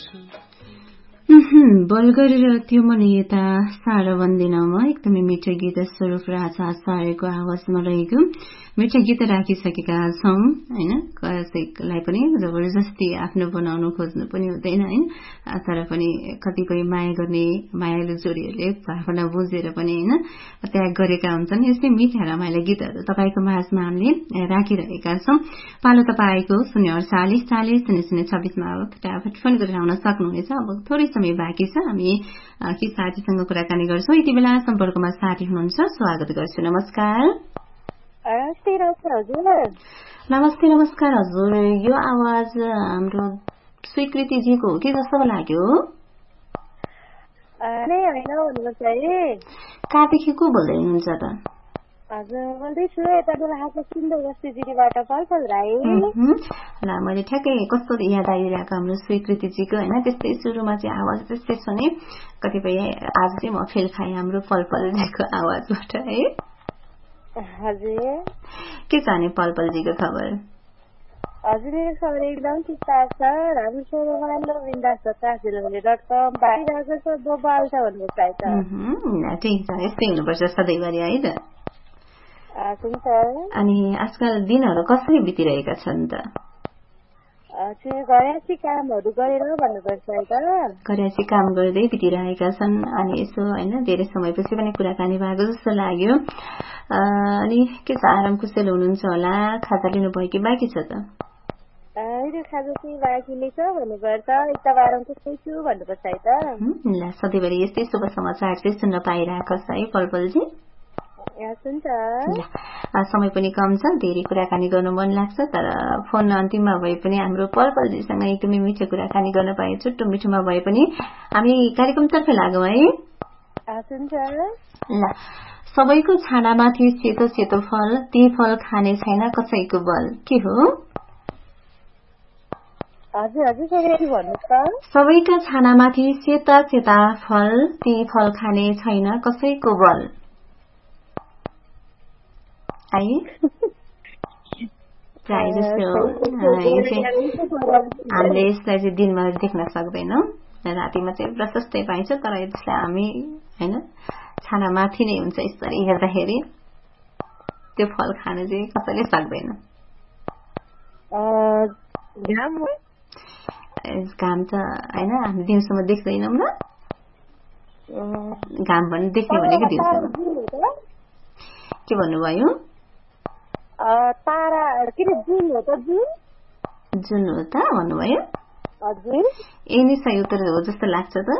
बल गरेर त्यो मन यता सारा बन्दिनमा एकदमै मिठो गीत स्वरूप राजा आचार्यको आवाजमा रहेको मिठो गीत राखिसकेका छौं हैन। कसैलाई पनि जबरजस्ती आफ्नो बनाउनु खोज्नु पनि हुँदैन हैन। तर पनि कतिपय माया गर्ने मायालु जोडीहरूले भावना बुझेर पनि हैन त्याग गरेका हुन्छन्। यस्तै मिठा रमाइला गीतहरू तपाईको माझमा हामीले राखिरहेका छौं। पालो तपाईको 048400026 मा फटाफट फोन गरेर आउन सक्नुहुनेछ। अब थोरै समय बाँकी छ, हामी के साथीसँग कुराकानी गर्छौं। यति बेला सम्पर्कमा साथी हुनुहुन्छ, स्वागत गर्छु। नमस्कार। नमस्ते नमस्कार हजुर। यो आवाज हाम्रो स्वीकृतिजीको हो कि जस्तो लाग्यो? कहाँदेखि को बोल्दै हुनुहुन्छ त? ल मैले ठ्याक्कै कस्तो याद आइरहेको हाम्रो स्वीकृतिजीको हैन। त्यस्तै सुरुमा चाहिँ आवाज त्यस्तै सुने, कतिपय आज चाहिँ म फेल खाएँ हाम्रो पलपलजीको आवाजबाट है। हजुर के छ नि पलपलजीको खबर? हजुर खबर एकदम ठिकठाक छ, राम्रो बिन्दास छ। .com बाहिरको छ बोबाल छ भन्नु चाहन्छ। ठिक छ, यस्तै हुनुपर्छ सधैँभरि है त। हुन्छ। अनि आजकल दिनहरू कसरी बितिरहेका छन् त? घरेसी कामहरू गरेर भन्नुपर्छ है त। घरेसी काम गर्दै बितिरहेका छन्। अनि यसो हैन धेरै समयपछि पनि कुराकानी भएको जस्तो लाग्यो। अनि के छ, आराम कुशल हुनुहुन्छ होला? खाजा लिनुभयो कि बाँकी छ त? खाजा चाहिँ बाँकी नै छ भन्नुपर्छ। एकदम आराम कुशल छु भन्नुपर्छ है त। ल सधैँभरि यस्तै शुभ समाचार चाहिँ सुन्न पाइरहेको छ है पलपलजी। समय पनि कम छ, धेरै कुराकानी गर्नु मन लाग्छ, तर फोन अन्तिममा भए पनि हाम्रो पलपलजीसँग एकदमै मिठो कुराकानी गर्न पाए, छुट्टो मिठोमा भए पनि हामी कार्यक्रमतर्फ लागौँ है। ल सबैको छानामाथि सेतो सेतो फल, ती फल खाने छैन कसैको बल, के हो? सबैका छानामाथि सेता सेता फल, ती फल खाने छैन कसैको बल। प्राय जस्तो हामीले यसलाई चाहिँ दिनमा देख्न सक्दैनौँ, रातिमा चाहिँ प्रशस्तै पाइन्छ, तर यसलाई हामी हैन छानामाथि नै हुन्छ। यसरी हेर्दाखेरि त्यो फल खान चाहिँ कसैले सक्दैन। घाम त हैन हामी दिउँसोमा देख्दैनौँ न, घाम भन्नु देख्ने भनेको दिउँसोमा। के भन्नुभयो? जुन हो त भन्नुभयो? ए नै सही उत्तर हो जस्तो लाग्छ त।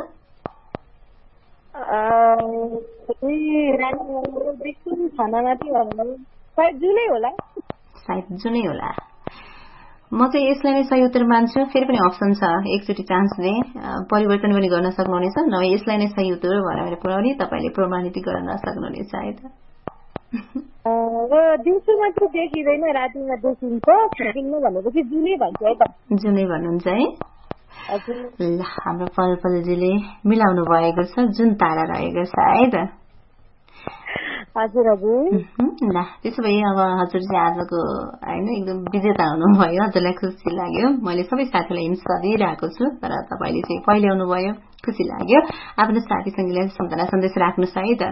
सायद जुनै होला। म चाहिँ यसलाई नै सही उत्तर मान्छु। फेरि पनि अप्सन छ, एकचोटि चान्स दे, परिवर्तन पनि गर्न सक्नुहुनेछ, नभए यसलाई नै सही उत्तर भनेर पुर्याउने तपाईँले प्रमाणित गर्न सक्नुहुनेछ है त। दिउँसोमा चाहिँ देखिँदैन, रातिमा देखिन्छ भनेपछि जुनै भन्छ है त। जुनै भन्नुहुन्छ है। ल हाम्रो पलपलजीले मिलाउनु भएको छ, जुन तारा रहेको छ है त। हजुर हजुर। ल त्यसो भए अब हजुर चाहिँ आजको हैन एकदम विजेता हुनुभयो, हजुरलाई खुसी लाग्यो। मैले सबै साथीलाई हिन्स दिइरहेको छु, तर तपाईँले चाहिँ पहिले आउनुभयो, खुसी लाग्यो। आफ्नो साथीसँगले सम्झना सन्देश राख्नुहोस् है त।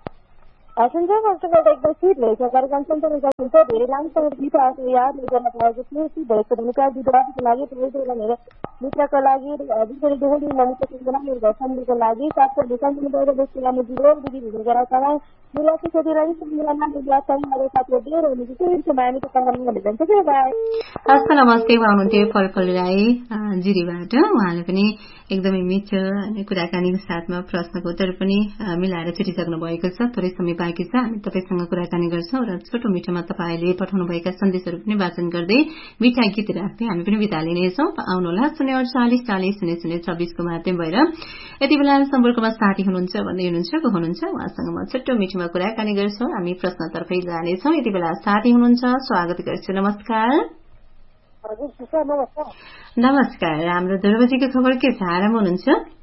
एकदम सिट भएछ कार्यक्रम सञ्चालन धेरै लामो गीत याद गर्न पाएको छु। सिट भएको धन्यवाद दिदीको लागि, मेरो मित्रको लागि, विशेष दोहोरी ममिताको लागि, मेरो घरसम्मको लागि, साथै भिसान्नु गएर बेसीलाई म दिदो दिदी भित्र गराउँछौँ। मेरो छोरीलाई सम्मिलनमा दिदीसँग मेरो साथीहरू धेरै हुनुहुन्छ, त्यसको मानिसको सँगमा भन्दै जान्छ के बाइ। हस् नमस्ते हुनुहुन्थ्यो पलपल राई जिरीबाट। उहाँले पनि एकदमै मिठो कुराकानीको साथमा प्रश्नको उत्तर पनि मिलाएर छुटिसक्नु भएको छ। थोरै समय बाँकी छ, हामी तपाईसँग कुराकानी गर्छौं र छोटो मिठोमा तपाईँले पठाउनुभएका सन्देशहरू पनि वाचन गर्दै मिठा गीत राख्दै हामी पनि बिदा लिनेछौँ। आउनुहोला 048400026 को माध्यम भएर। यति बेला सम्पर्कमा साथी हुनुहुन्छ भन्दै हुनुहुन्छ, को हुनुहुन्छ उहाँसँग म छोटो मिठोमा कुराकानी गर्छौं। हामी प्रश्नतर्फै जानेछौँ। यति बेला साथी हुनुहुन्छ, स्वागत गर्छु। नमस्कार। नमस्कार। हाम्रो ध्रुवजीको खबर के छ, आराम हुनुहुन्छ?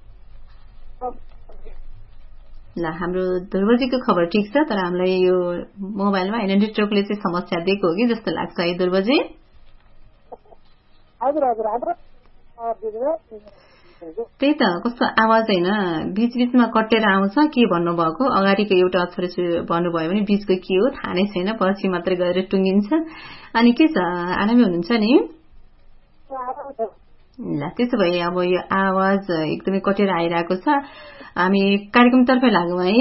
ल हाम्रो ध्रुवजीको खबर ठिक छ, तर हामीलाई यो मोबाइलमा हैन नेटवर्कले चाहिँ समस्या दिएको हो कि जस्तो लाग्छ है ध्रुवजी। त्यही त कस्तो आवाज होइन बीचमा कटेर आउँछ के भन्नुभएको अगाडिको एउटा अक्षर भन्नुभयो भने बीचको के हो थाहा नै छैन पछि मात्र गएर टुङ्गिन्छ अनि के छ आरामै हुनुहुन्छ नि ल त्यसो भए अब यो आवाज एकदमै कटेर आइरहेको छ हामी कार्यक्रमतर्फ लागौँ है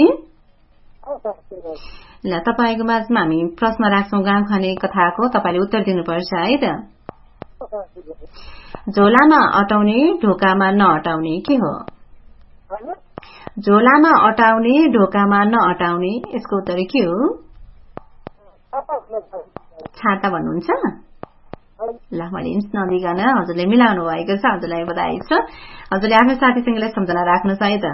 ल तपाईँको माझमा हामी प्रश्न राख्छौँ गाउँ खाने कथाको तपाईँले उत्तर दिनुपर्छ है त झोलामा अटाउने ढोकामा नअटाउने के हो झोलामा अटाउने ढोकामा नअटाउने यसको उत्तर के हो छाता भन्नुहुन्छ ल मैले नदिकन हजुरले मिलाउनु भएको छ हजुरलाई बधाई छ हजुरले आफ्नो साथीसँगलाई सम्झना राख्नुहोस् है त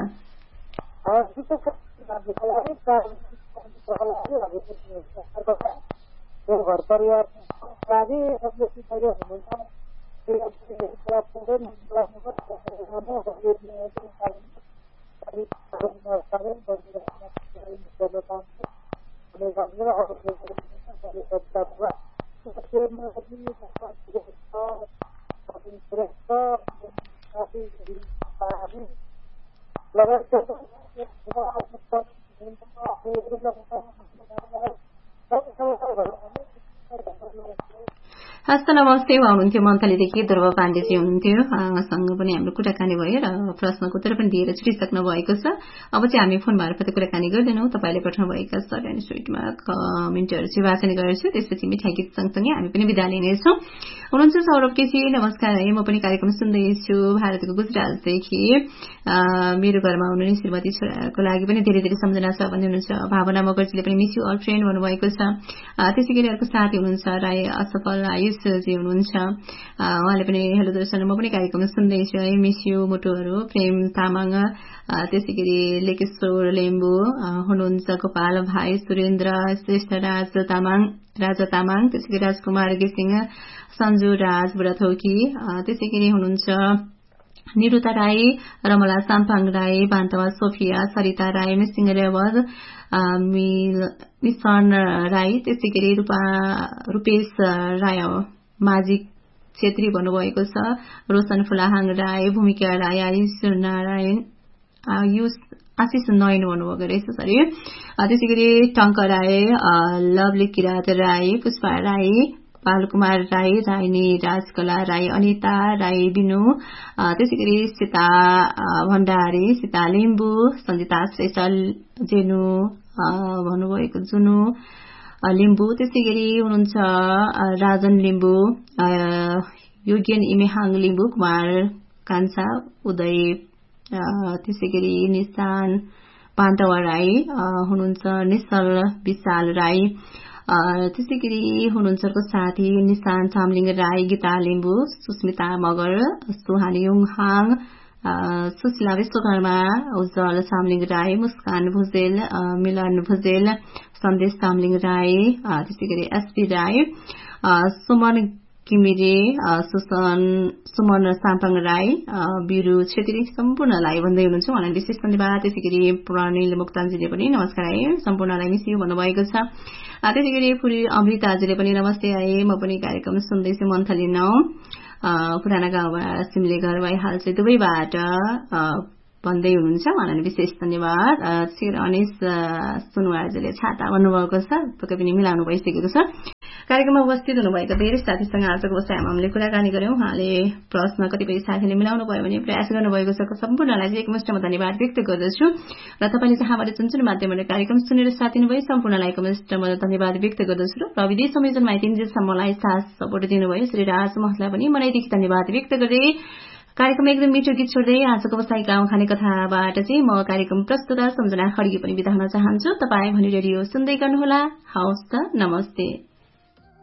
घर परिवार हस्त नमस्ते हुनुहुन्थ्यो मन्थलीदेखि ध्रुव पाण्डेजी हुनुहुन्थ्यो सँग पनि हाम्रो कुराकानी भयो र प्रश्नको उत्तर पनि दिएर छुटिसक्नु भएको छ अब चाहिँ हामी फोन मार्फत कुराकानी गर्दैनौँ तपाईँले पठाउनु भएका सर्ट एन्ड स्विटमा कमेन्टहरू चाहिँ वाचन गर्छु त्यसपछि मिठाई गीत सँगसँगै हामी पनि बिदा लिनेछौँ हुनुहुन्छ सौरभ केसी नमस्कार है म पनि कार्यक्रम सुन्दैछु भारतको गुजरातदेखि मेरो घरमा हुनुहुने श्रीमती छोराको लागि पनि धेरै धेरै सम्झना छ भन्दै हुनुहुन्छ भावना मगर्जीले पनि मिस यु अल फ्रेन्ड भन्नुभएको छ त्यसै गरी अर्को साथी हुनुहुन्छ राई असफल आयुषजी हुनुहुन्छ उहाँले पनि हेलो दर्शन म पनि कार्यक्रम सुन्दैछु है मिस यु मुटुहरू प्रेम तामाङ त्यसै गरी लेकेश्वर लेम्बु हुनुहुन्छ गोपाल भाइ सुरेन्द्र श्रेष्ठ राजा तामाङ त्यसै गरी राजकुमार गेसिङ सञ्जु राज बुढाथौकी त्यसै गरी हुनुहुन्छ निरुता राई रमला Sampang Rai Bantawa Sophia Sarita Rai missing रेवज mission Rai त्यसै गरी रूपेश राय माझी छेत्री भन्नुभएको छ रोशन फुलाहाङ राई भूमिका राई आयुष नारायण आशिष नयन भन्नुभएको रहेछ सरी त्यसै गरी टङ्क राई लवली किरात राई पुष्पा राई बालकुमार राई राइनी राजकला राई अनिता राई बिनु त्यसै गरी सीता भण्डारी सीता लिम्बु सञ्जिता श्रेष्ठ जेनु भन्नुभएको जुनु लिम्बु त्यसै गरी हुनुहुन्छ राजन लिम्बु योगेन इमेहाङ लिम्बु कुमार कान्छा उदय त्यसै गरी निशान पाण्डवा राई हुनुहुन्छ निश्चल विशाल राई त्यसै गरी हुनुहुन्छ अर्को साथी निशान चामलिङ राई गीता लिम्बु सुस्मिता मगर सुहानी युङहाङ सुशीला विश्वकर्मा उज्जवल चामलिङ राई मुस्कान भुजेल मिलन भुजेल सन्देश चामलिङ राई त्यसै गरी एसपी राई सुमन किमिरे सुमन साम्पाङ राई बिरु छेत्री सम्पूर्णलाई भन्दै हुनुहुन्छ उहाँलाई विशेष धन्यवाद त्यसै गरी प्रणिल मुक्तानजीले पनि नमस्कार है सम्पूर्णलाई मिस यु भन्नुभएको छ त्यसै गरी पुरी अमृताजीले पनि नमस्ते है म पनि कार्यक्रम सुन्दैछु मन्थली 9 पुराना गाउँबाट सिमले घर भइहाल चाहिँ दुवैबाट भन्दै हुनुहुन्छ उहाँलाई विशेष धन्यवाद अनिस सुनवारजीले छाता भन्नुभएको छ पक्कै पनि मिलाउनु भइसकेको छ कार्यक्रममा उपस्थित हुनुभएका धेरै साथीसँग आजको बसाइमा हामीले कुराकानी गर्यौं उहाँले प्रश्न कतिपय साथीले मिलाउनु भयो भने प्रयास गर्नुभएको छ सम्पूर्णलाई चाहिँ एकमुष्टमा धन्यवाद व्यक्त गर्दछु र तपाईँले जहाँबाट जुन माध्यमबाट कार्यक्रम सुनेर साथ दिनुभयो सम्पूर्णलाई एकमुष्टमा धन्यवाद व्यक्त गर्दछु र विदेश संयोजनमा तिनजेसम्मलाई साथ सपोर्ट दिनुभयो श्री राज महलाई पनि मनैदेखि धन्यवाद व्यक्त गर्दै कार्यक्रम एकदम मिठो गीत छोड्दै आजको बसाई गाउँ खाने कथाबाट चाहिँ म कार्यक्रम प्रस्तुता सम्झना खड्गी पनि बिदा हुन चाहन्छु तपाईँ भनी रेडियो सुन्दै गर्नुहोला हवस् त नमस्ते।